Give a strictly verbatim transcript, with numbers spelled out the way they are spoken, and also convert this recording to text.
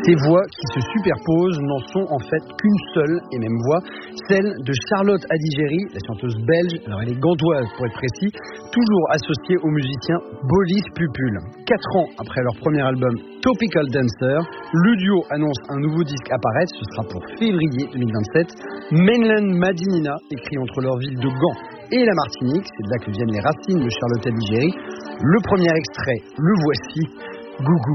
Ces voix qui se superposent n'en sont en fait qu'une seule et même voix, celle de Charlotte Adigéry, la chanteuse belge, alors elle est gantoise pour être précis, toujours associée au musicien Boris Pupul. Quatre ans après leur premier album Topical Dancer, le duo annonce un nouveau disque apparaître, ce sera pour février deux mille vingt-sept. Mainland Madinina, écrit entre leur ville de Gand et la Martinique, c'est de là que viennent les racines de Charlotte Adigéry. Le premier extrait, le voici, Gougou.